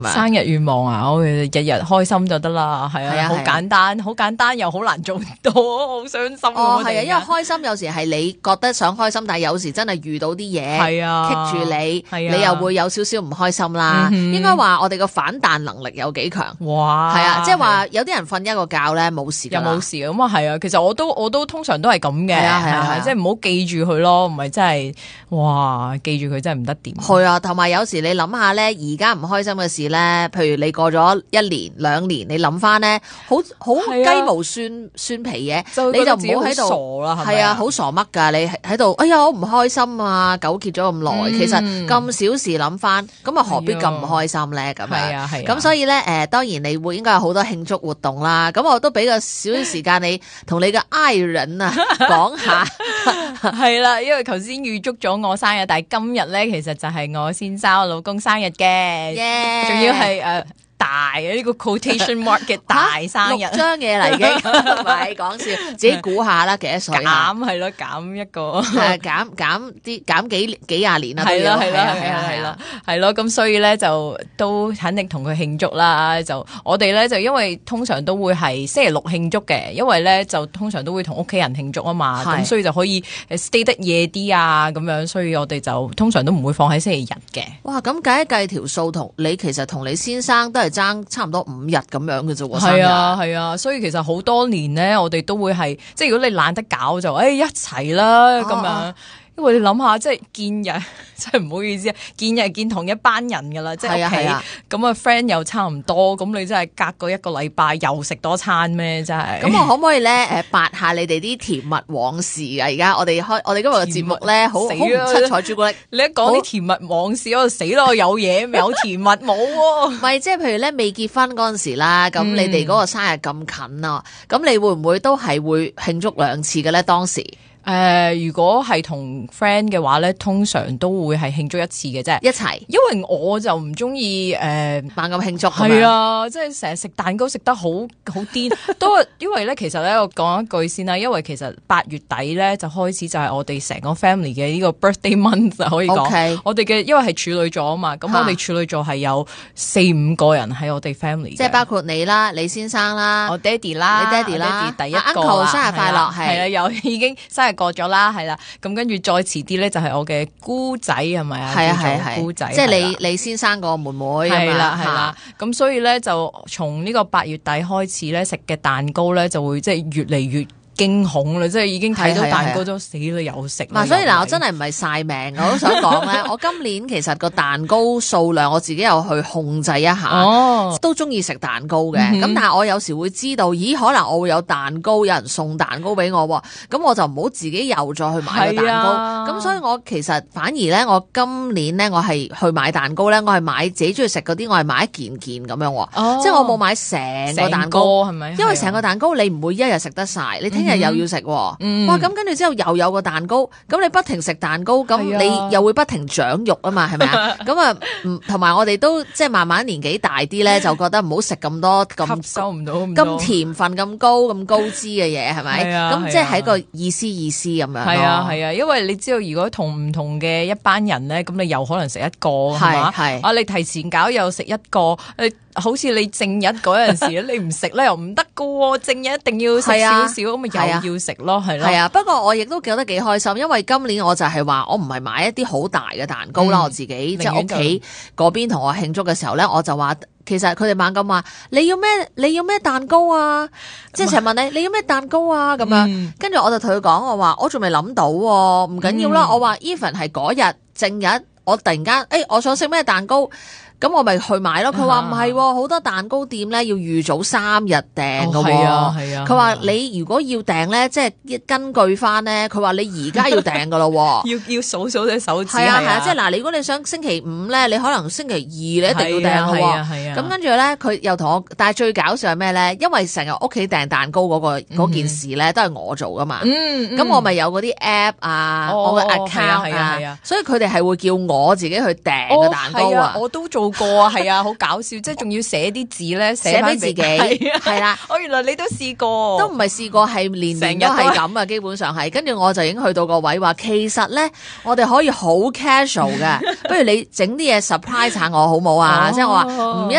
生日願望啊，我日日開心就得啦，係啊，好簡單，好簡單又好難做到，好傷心。 係啊，因為開心有時係你覺得想開心，但係有時真係遇到啲嘢，係啊，棘住你，你又會有少少唔開心啦。應該話我哋個反彈能力有幾強，哇！係啊，即係話有啲人瞓一個覺咧冇事，又冇事咁啊，係啊。其實我都通常都係咁嘅，係啊，即係唔好記住佢咯，唔係真係哇，記住佢真係唔得掂。 係啊，同埋有時你諗下咧，而家唔開心嘅事咧，譬如你過咗1年2年，你諗翻咧，好雞毛蒜皮嘢，你就唔好喺度傻啦，係啊，好傻乜噶？你喺度，哎呀，我唔開心啊，糾結咗咁耐，其實咁小事諗翻，咁啊何必咁唔開心咧？咁樣，咁所以咧，當然你會應該有好多慶祝活動啦。咁我都俾個少少時間你同你嘅愛人啊講下， 係啦，因為頭先預祝咗我生日，但係今日咧其實就係我先生我老公生日嘅，仲要係大嘅呢個 quotation mark 嘅大生日，6張嘢嚟嘅，唔係講笑，自己估下啦，幾多歲？減係咯，減一個，減幾廿年啦，係咯，咁所以咧就都肯定同佢慶祝啦。就我哋咧就因為通常都會係星期六慶祝嘅，因為咧就通常都會同屋企人慶祝啊嘛，咁所以就可以 stay 得夜啲啊咁樣，所以我哋就通常都唔會放喺星期日嘅。 哇，咁計一計條數，其實同你先生都係爭差唔多5日咁樣嘅啫喎， 係啊，所以其實好多年咧，我哋都會係即係如果你懶得搞就一齊啦咁樣。因為你諗下，即係見日，真係唔好意思啊，見日見同一班人噶啦，即係屋企咁啊 friend 又差唔多，咁你真係隔個1個禮拜又食多餐咩？真係。咁我可唔可以咧八下你哋啲甜蜜往事啊？而家我哋今日嘅節目咧，好唔七彩朱古力。 你一講啲甜蜜往事，我就死咯，有嘢有甜蜜冇喎。 唔係，即係譬如咧未結婚嗰陣時啦，咁你哋嗰個生日咁近啊，咁你會唔會都係會慶祝2次嘅咧？當時？ 如果係同 friend 嘅話咧，通常都會係慶祝1次嘅啫， 一齊。 因為我就唔中意猛咁慶祝。 係啊，即係成日食蛋糕食得好癲，都因為咧，其實咧我講一句先啦，因為其實8月底咧就開始就係我哋成個 family 嘅呢個 birthday month 可以講。我哋嘅因為係處女座啊嘛，咁我哋處女座係有4-5個人喺我哋 family， 即係包括你啦、你先生啦、 我爹哋啦、 你爹哋啦、 第一個 uncle 生日快樂， 係啦，又已經生日過咗啦，係啦，咁跟住再遲啲咧就係我嘅姑仔係咪啊？係姑仔， 即係你先生個妹妹係啦，咁所以咧就從呢個8月底開始咧食嘅蛋糕咧就會即係越嚟越驚恐啦，即係已經睇到蛋糕都死啦，又食。 所以我真係唔係晒命，我都想講咧，我今年其實個蛋糕數量我自己有去控制一下，都中意食蛋糕嘅。咁但係我有時會知道，咦，可能我會有蛋糕，有人送蛋糕俾我，咁我就唔好自己又再去買個蛋糕。咁所以我其實反而咧，我今年咧我係去買蛋糕咧，我係買自己中意食嗰啲，我係買一件件咁樣，即係我冇買成個蛋糕，係咪？因為成個蛋糕你唔會一日食得晒，你聽日又要食，哇！咁跟住之後又有個蛋糕，咁你不停食蛋糕，咁你又會不停長肉啊嘛，係咪啊？咁啊，同埋我哋都即係慢慢年紀大啲咧，就覺得唔好食咁多咁吸收唔到咁甜分咁高脂嘅嘢，係咪？咁即係喺個意思咁樣。 係啊，因為你知道如果同唔同嘅一班人咧，咁你又可能食一個係嘛？啊，你提前搞又食一個，好似你正日嗰陣時你唔食咧又唔得噶喎，正日一定要食少少，咁咪又要食咯，係咯。 係啊，不過我亦都覺得幾開心，因為今年我就係話我唔係買一啲好大嘅蛋糕啦，我自己即係屋企嗰邊同我慶祝嘅時候咧，我就話其實佢哋猛咁話你要咩蛋糕啊，即係成日問你要咩蛋糕啊咁樣，跟住我就同佢講，我話我仲未諗到，唔緊要啦，我話 even 係嗰日正日，我突然間我想食咩蛋糕。咁我咪去買咯。佢話唔係，好多蛋糕店咧要預早3日訂㗎喎。係啊。佢話你如果要訂咧，即係根據翻咧，佢話你而家要訂㗎咯。 要數隻手指。 係啊，即係嗱，如果你想星期5咧，你可能星期2你一定要訂㗎喎。係啊。咁跟住咧，佢又同我，但係最搞笑係咩咧？因為成日屋企訂蛋糕嗰件事咧，都係我做㗎嘛。咁我咪有嗰啲 app 啊，我嘅 account 啊，所以佢哋係會叫我自己去訂個蛋糕啊。 我都做過啊，係啊，好搞笑，即係仲要寫啲字咧， 寫俾自己，係啦。 我原來你都試過， 都唔係試過，係年年都係咁啊，基本上係。跟住我就已經去到個位話，其實咧我哋可以好 casual 嘅，不如你整啲嘢 surprise 下我好冇啊？即係我話唔一